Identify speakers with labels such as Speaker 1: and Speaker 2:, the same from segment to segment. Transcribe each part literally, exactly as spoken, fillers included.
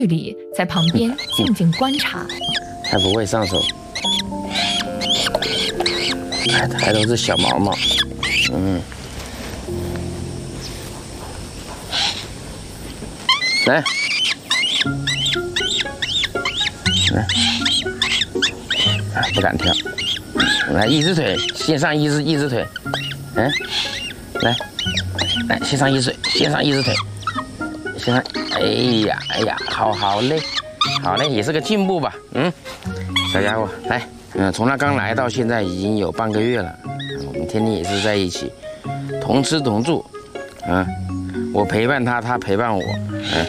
Speaker 1: 里在旁边静静观察。
Speaker 2: 还不会上手，还还都是小毛毛，嗯，来，来，不敢跳，来一只腿，先上一只一只腿，嗯，来，来先上一只，先上一只腿，先上，哎呀哎呀，好好嘞。好嘞，也是个进步吧，嗯，小家伙，来，嗯，从他刚来到现在已经有半个月了，我们天天也是在一起，同吃同住，嗯，我陪伴他，他陪伴我，嗯。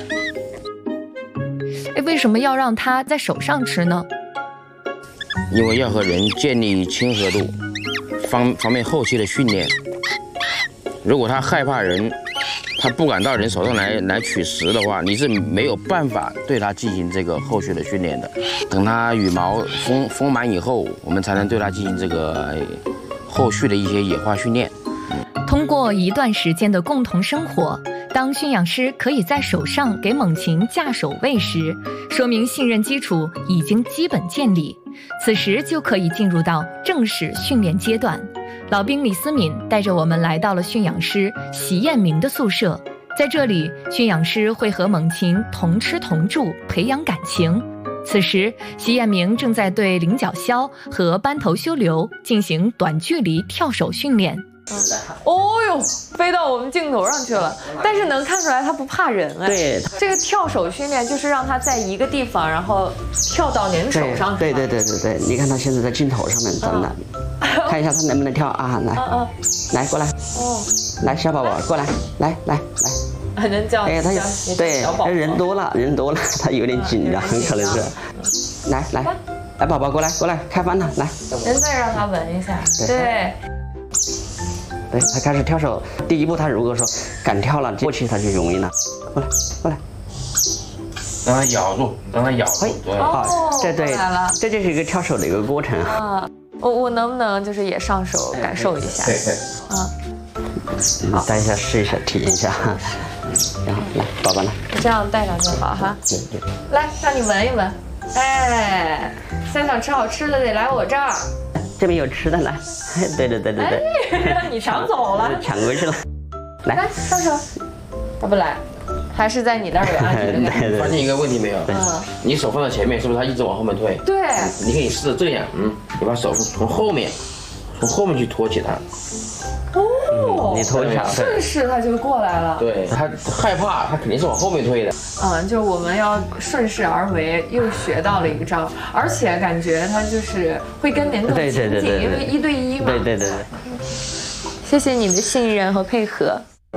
Speaker 1: 哎，为什么要让他在手上吃呢？
Speaker 2: 因为要和人建立亲和度，方方便后期的训练。如果他害怕人，他不敢到人手上来来取食的话，你是没有办法对他进行这个后续的训练的。等他羽毛丰丰满以后，我们才能对他进行这个后续的一些野化训练。
Speaker 1: 通过一段时间的共同生活，当驯养师可以在手上给猛禽架手喂食，说明信任基础已经基本建立，此时就可以进入到正式训练阶段。老兵李思敏带着我们来到了驯养师习彦明的宿舍，在这里，驯养师会和猛禽同吃同住，培养感情。此时，习彦明正在对菱角鸮和斑头修流进行短距离跳手训练。
Speaker 3: 哦呦，飞到我们镜头上去了，但是能看出来它不怕人哎。
Speaker 4: 对，
Speaker 3: 这个跳手训练就是让它在一个地方，然后跳到您手上。
Speaker 4: 对对对对对，你看它现在在镜头上面站的，嗯、看一下它能不能跳啊？来，嗯嗯、来过来，哦，来小宝宝过来，来来来。
Speaker 3: 还能叫，
Speaker 4: 哎，他对，他人多了，人多了，他有点紧张，可能是。来来来，宝宝过来过来，开饭了，来。
Speaker 3: 您再让他闻一下，对。
Speaker 4: 对，他开始跳手，第一步他如果说敢跳了，过去他就容易了。过来过来，
Speaker 2: 让他咬住，让他咬住。对，
Speaker 4: 好，这对，这就是一个跳手的一个过程
Speaker 3: 啊。我我能不能就是也上手感受一下？
Speaker 2: 对对。
Speaker 3: 啊。
Speaker 4: 好，待一下试一下，体验一下。然后来，宝宝来，
Speaker 3: 这样带上就好哈。
Speaker 4: 对对。
Speaker 3: 来，让你闻一闻。哎，想想吃好吃的得来我这儿。
Speaker 4: 这边有吃的来。对对对对对。
Speaker 3: 哎，你抢走了。
Speaker 4: 抢过去了。来，
Speaker 3: 来上手。他不来，还是在你那儿有安全感。
Speaker 2: 发现一个问题没有？
Speaker 3: 嗯。
Speaker 2: 你手放在前面，是不是他一直往后面退？
Speaker 3: 对。
Speaker 2: 你可以试着这样，嗯，你把手从后面，从后面去托起它。
Speaker 3: 哦，
Speaker 4: 你拖一下，
Speaker 3: 顺势他就过来了。
Speaker 2: 对，他害怕，他肯定是往后面推的。
Speaker 3: 嗯，就是我们要顺势而为，又学到了一个招，而且感觉他就是会跟您更亲近，因为一对一嘛。
Speaker 4: 对对对对。
Speaker 3: 谢谢你的信任和配合。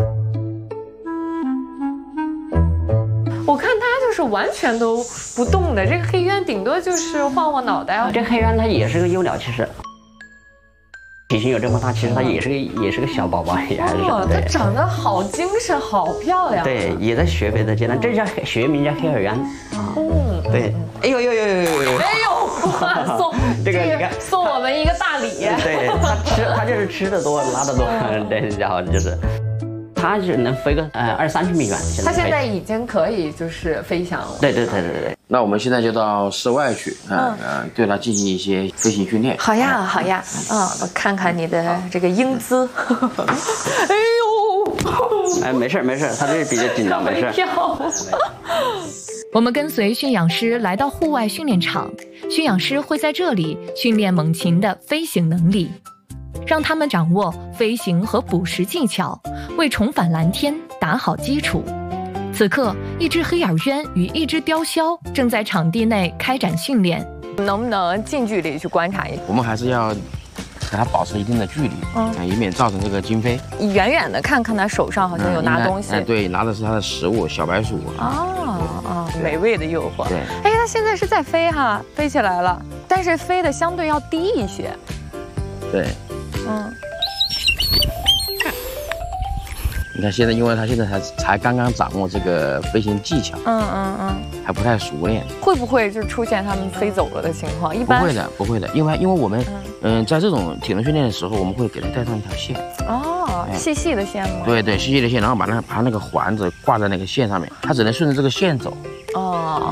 Speaker 3: 我看他就是完全都不动的，这个黑鸢顶多就是晃晃脑袋。
Speaker 4: 这黑鸢它也是个幼鸟，其实。体型有这么大，其实它也是个也是个小宝宝，也还是
Speaker 3: 哦，它长得好精神，好漂亮。
Speaker 4: 对，也在学飞的阶段，这叫学名叫黑耳鸢。嗯，对。哎呦呦呦呦呦呦！
Speaker 3: 哎呦，送这个你看，送我们一个大礼。
Speaker 4: 对，它吃它就是吃的多，拉的多，对，然后就是。它是能飞个呃二三十米远。
Speaker 3: 它现在已经可以就是飞翔了。
Speaker 4: 对对对对对。
Speaker 2: 那我们现在就到室外去，啊、嗯呃，对它进行一些飞行训练。
Speaker 3: 好呀好呀，嗯，我看看你的这个英姿。哎呦，
Speaker 4: 哎，没事没事，它这是比较紧张，没事。
Speaker 1: 我们跟随驯养师来到户外训练场，驯养师会在这里训练猛禽的飞行能力。让他们掌握飞行和捕食技巧，为重返蓝天打好基础。此刻，一只黑耳鸢与一只雕鸮正在场地内开展训练。
Speaker 3: 能不能近距离去观察一下？
Speaker 2: 我们还是要给它保持一定的距离，嗯，以免造成这个惊飞。
Speaker 3: 远远的看看它手上好像有拿东西，
Speaker 2: 哎、嗯，对，拿的是它的食物，小白鼠。
Speaker 3: 哦哦，美味的诱惑。对，哎，它现在是在飞哈，飞起来了，但是飞的相对要低一些。
Speaker 2: 对。嗯，你看现在，因为他现在才才刚刚掌握这个飞行技巧，嗯嗯嗯，还不太熟练，
Speaker 3: 会不会就出现他们飞走了的情况？一般
Speaker 2: 不会的，不会的，因为因为我们嗯、呃，在这种体能训练的时候，我们会给它带上一条线，
Speaker 3: 哦，细细的线吗？
Speaker 2: 对对，细细的线，然后把那把那个环子挂在那个线上面，它只能顺着这个线走。哦，